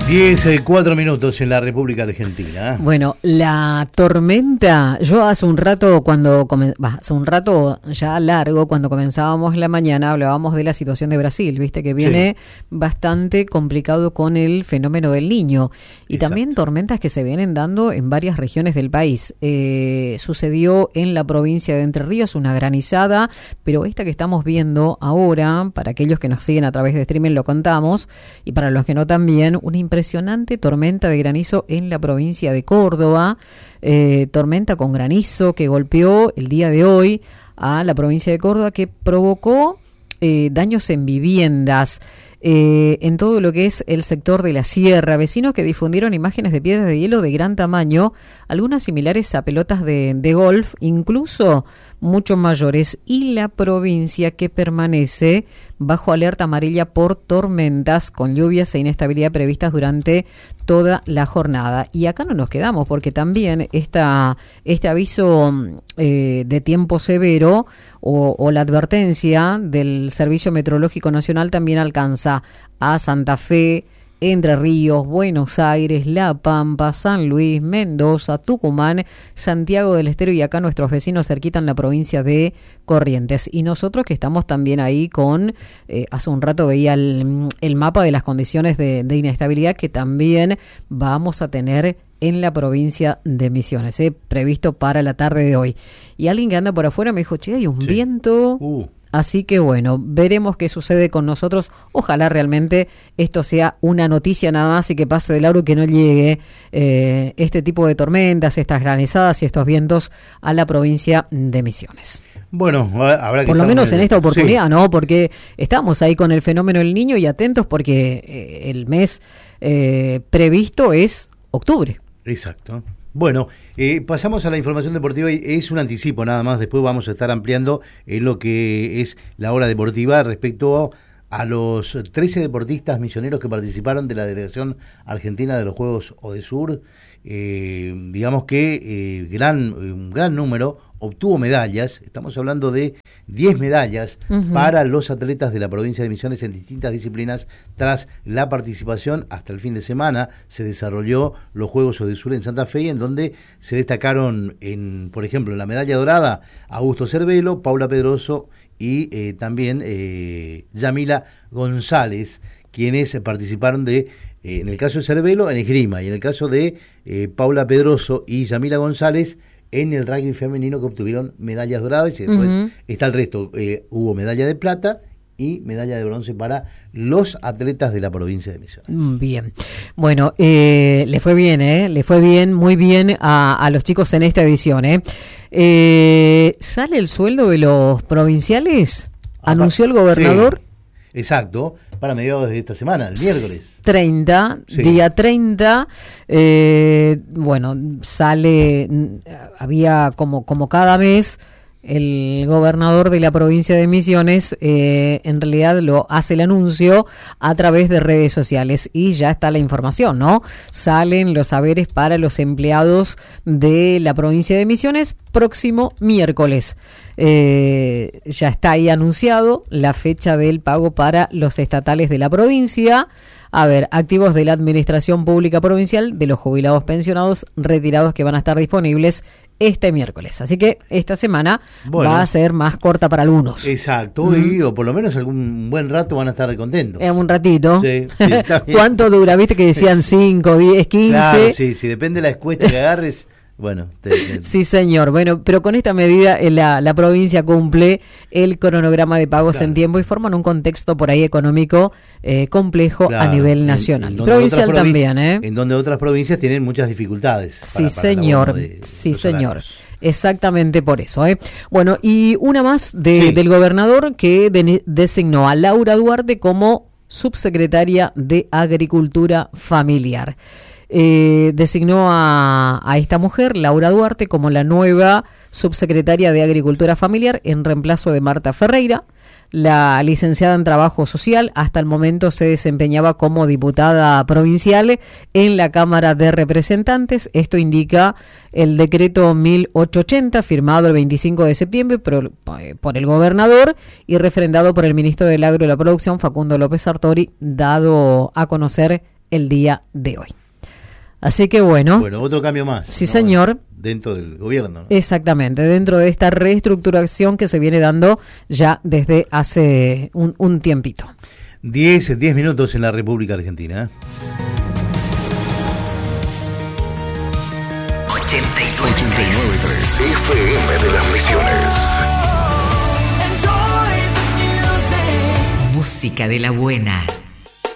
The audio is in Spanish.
4 minutos en la República Argentina. Bueno, la tormenta, yo hace un rato ya largo, cuando comenzábamos la mañana, hablábamos de la situación de Brasil, viste que viene bastante complicado con el fenómeno del Niño y también tormentas que se vienen dando en varias regiones del país. Sucedió en la provincia de Entre Ríos una granizada, pero esta que estamos viendo ahora, para aquellos que nos siguen a través de streaming lo contamos, y para los que no también, una impresionante tormenta de granizo en la provincia de Córdoba, tormenta con granizo que golpeó el día de hoy a la provincia de Córdoba, que provocó daños en viviendas, en todo lo que es el sector de la sierra. Vecinos que difundieron imágenes de piedras de hielo de gran tamaño, algunas similares a pelotas de golf, incluso mucho mayores, y la provincia que permanece bajo alerta amarilla por tormentas con lluvias e inestabilidad previstas durante toda la jornada. Y acá no nos quedamos, porque también este aviso de tiempo severo o la advertencia del Servicio Meteorológico Nacional también alcanza a Santa Fe, Entre Ríos, Buenos Aires, La Pampa, San Luis, Mendoza, Tucumán, Santiago del Estero y acá nuestros vecinos cerquita en la provincia de Corrientes. Y nosotros que estamos también ahí con, hace un rato veía el mapa de las condiciones de inestabilidad que también vamos a tener en la provincia de Misiones, previsto para la tarde de hoy. Y alguien que anda por afuera me dijo, che, hay un viento... Así que bueno, veremos qué sucede con nosotros. Ojalá realmente esto sea una noticia nada más y que pase de largo y que no llegue este tipo de tormentas, estas granizadas y estos vientos a la provincia de Misiones. Bueno, habrá que por lo menos en esta oportunidad, ¿no? Porque estamos ahí con el fenómeno del Niño y atentos porque el mes previsto es octubre. Exacto. Bueno, pasamos a la información deportiva y es un anticipo nada más, después vamos a estar ampliando en lo que es la hora deportiva respecto a los 13 deportistas misioneros que participaron de la delegación argentina de los Juegos Odesur. Digamos que un gran número obtuvo medallas, estamos hablando de 10 medallas para los atletas de la provincia de Misiones en distintas disciplinas. Tras la participación hasta el fin de semana se desarrolló los Juegos Odesur en Santa Fe, en donde se destacaron, por ejemplo, en la medalla dorada Augusto Cervelo, Paula Pedroso y también Yamila González, quienes participaron en el caso de Cervelo en esgrima y en el caso de Paula Pedroso y Yamila González en el rugby femenino, que obtuvieron medallas doradas, y después está el resto. Hubo medalla de plata y medalla de bronce para los atletas de la provincia de Misiones. Bien, bueno, le fue bien, muy bien a los chicos en esta edición. ¿Sale el sueldo de los provinciales? ¿Anunció el gobernador? Sí. Exacto, para mediados de esta semana, el miércoles 30, día 30, bueno, sale, había como cada mes, el gobernador de la provincia de Misiones en realidad lo hace el anuncio a través de redes sociales y ya está la información, ¿no? Salen los haberes para los empleados de la provincia de Misiones próximo miércoles. Ya está ahí anunciado la fecha del pago para los estatales de la provincia. A ver, activos de la Administración Pública Provincial, de los jubilados pensionados retirados que van a estar disponibles este miércoles. Así que esta semana va a ser más corta para algunos. Exacto, o por lo menos algún buen rato van a estar contentos. Un ratito. Sí, está bien. ¿Cuánto dura? Viste que decían 5, 10, 15. Claro, sí, depende de la encuesta que agarres. Bueno, sí, señor. Bueno, pero con esta medida la provincia cumple el cronograma de pagos en tiempo y forma en un contexto por ahí económico complejo a nivel nacional. Provincial también, En donde otras provincias tienen muchas dificultades. Sí, señor. Sí, señor. Exactamente por eso. Bueno, y una más del gobernador que designó a Laura Duarte como subsecretaria de Agricultura Familiar. Designó a esta mujer, Laura Duarte, como la nueva subsecretaria de Agricultura Familiar en reemplazo de Marta Ferreira. La licenciada en Trabajo Social hasta el momento se desempeñaba como diputada provincial en la Cámara de Representantes. Esto indica el decreto 1880, firmado el 25 de septiembre por el gobernador y refrendado por el ministro del Agro y la Producción, Facundo López Sartori, dado a conocer el día de hoy. Así que bueno. Bueno, otro cambio más. Sí, ¿no? Señor. Dentro del gobierno, ¿no? Exactamente, dentro de esta reestructuración que se viene dando ya desde hace un tiempito. 10 minutos en la República Argentina. 89.3 FM de las Misiones. Música de la buena.